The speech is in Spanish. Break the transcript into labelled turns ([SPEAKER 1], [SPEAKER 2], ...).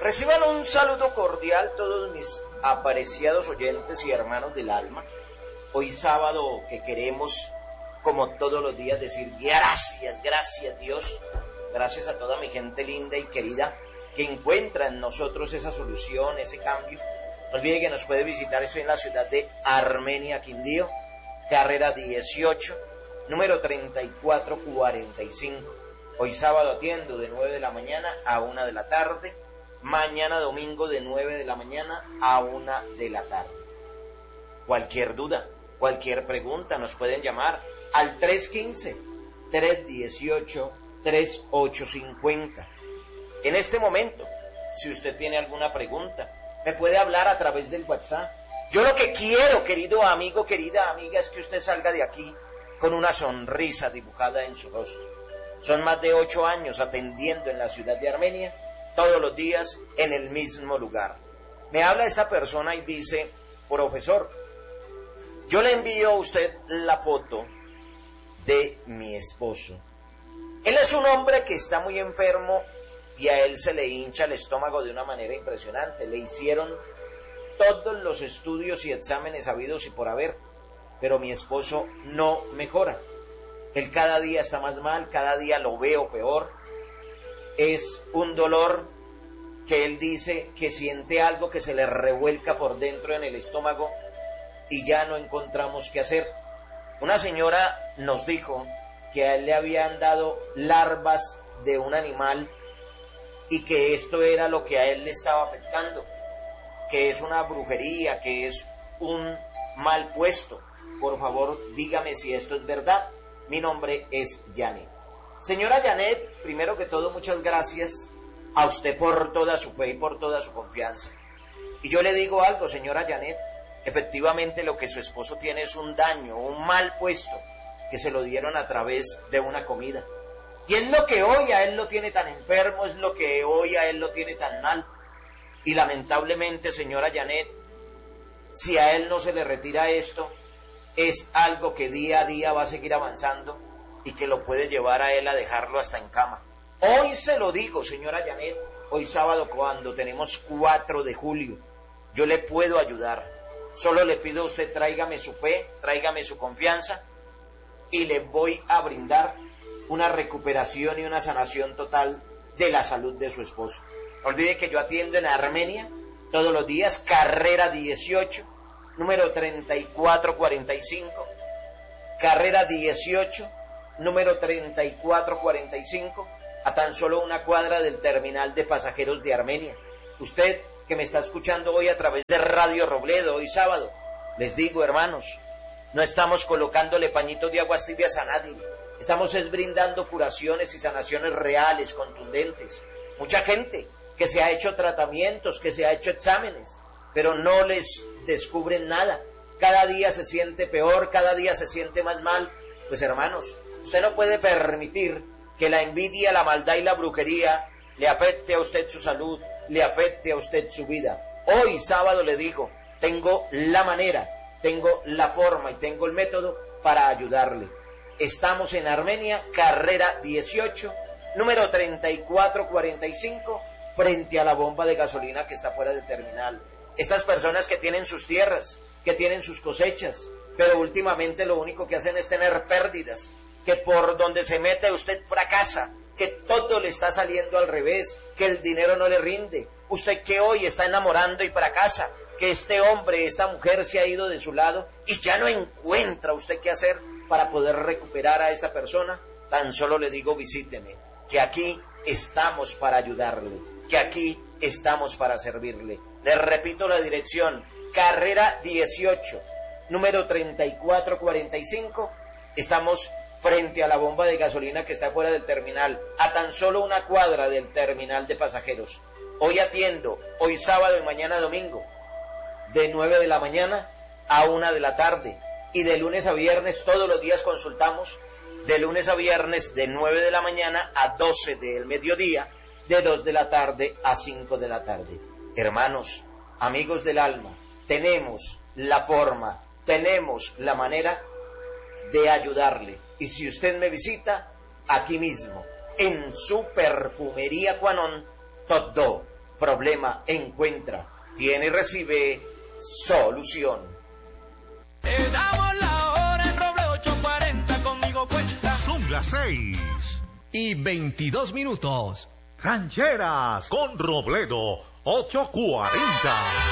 [SPEAKER 1] Reciban un saludo cordial todos mis apreciados oyentes y hermanos del alma. Hoy sábado que queremos, como todos los días, decir gracias Dios. Gracias a toda mi gente linda y querida que encuentra en nosotros esa solución, ese cambio. No olvide que nos puede visitar, estoy en la ciudad de Armenia, Quindío, carrera 18, número 3445. Hoy sábado atiendo de 9 de la mañana a 1 de la tarde. Mañana domingo de 9 de la mañana a 1 de la tarde. Cualquier duda, cualquier pregunta nos pueden llamar al 315-318-3850. En este momento, si usted tiene alguna pregunta, me puede hablar a través del WhatsApp. Yo lo que quiero, querido amigo, querida amiga, es que usted salga de aquí con una sonrisa dibujada en su rostro. Son más de 8 años atendiendo en la ciudad de Armenia, todos los días en el mismo lugar. Me habla esta persona y dice: profesor, yo le envío a usted la foto de mi esposo. Él es un hombre que está muy enfermo y a él se le hincha el estómago de una manera impresionante. Le hicieron todos los estudios y exámenes habidos y por haber, pero mi esposo no mejora. Él cada día está más mal, cada día lo veo peor. Es un dolor que él dice que siente algo que se le revuelca por dentro en el estómago y ya no encontramos qué hacer. Una señora nos dijo que a él le habían dado larvas de un animal y que esto era lo que a él le estaba afectando, que es una brujería, que es un mal puesto. Por favor, dígame si esto es verdad. Mi nombre es Janet. Señora Janet, primero que todo, muchas gracias a usted por toda su fe y por toda su confianza. Y yo le digo algo, señora Janet, efectivamente lo que su esposo tiene es un daño, un mal puesto, que se lo dieron a través de una comida. Y es lo que hoy a él lo tiene tan enfermo, es lo que hoy a él lo tiene tan mal. Y lamentablemente, señora Janet, si a él no se le retira esto, es algo que día a día va a seguir avanzando y que lo puede llevar a él a dejarlo hasta en cama. Hoy se lo digo, señora Janet, hoy sábado cuando tenemos 4 de julio, yo le puedo ayudar. Solo le pido a usted, tráigame su fe, tráigame su confianza y le voy a brindar una recuperación y una sanación total de la salud de su esposo. No olvide que yo atiendo en Armenia todos los días, carrera 18, número 3445, carrera 18, número 3445, a tan solo una cuadra del terminal de pasajeros de Armenia. Usted que me está escuchando hoy a través de Radio Robledo, hoy sábado, les digo, hermanos, no estamos colocándole pañitos de aguas tibias a nadie, estamos brindando curaciones y sanaciones reales, contundentes. Mucha gente que se ha hecho tratamientos, que se ha hecho exámenes, pero no les descubren nada. Cada día se siente peor, cada día se siente más mal. Pues hermanos, usted no puede permitir que la envidia, la maldad y la brujería le afecte a usted su salud, le afecte a usted su vida. Hoy sábado le digo, tengo la manera, tengo la forma y tengo el método para ayudarle. Estamos en Armenia, carrera 18, número 3445, frente a la bomba de gasolina que está fuera del terminal. Estas personas que tienen sus tierras, que tienen sus cosechas, pero últimamente lo único que hacen es tener pérdidas, que por donde se mete usted fracasa, que todo le está saliendo al revés, que el dinero no le rinde. Usted que hoy está enamorando y fracasa, que este hombre, esta mujer se ha ido de su lado y ya no encuentra usted qué hacer para poder recuperar a esta persona, tan solo le digo, visíteme, que aquí estamos para ayudarle, que aquí estamos para servirle. Les repito la dirección, carrera 18, número 3445, estamos frente a la bomba de gasolina que está fuera del terminal, a tan solo una cuadra del terminal de pasajeros. Hoy atiendo, hoy sábado y mañana domingo, de 9 de la mañana a 1 de la tarde, y de lunes a viernes todos los días consultamos, de lunes a viernes de 9 de la mañana a 12 del mediodía, de 2 de la tarde a 5 de la tarde. Hermanos, amigos del alma, tenemos la forma, tenemos la manera de ayudarle. Y si usted me visita, aquí mismo, en su perfumería Quanon, todo problema encuentra, tiene y recibe solución.
[SPEAKER 2] Te damos la hora en Roble 840, conmigo cuenta.
[SPEAKER 3] Son las 6:22. Rancheras con Robledo 840.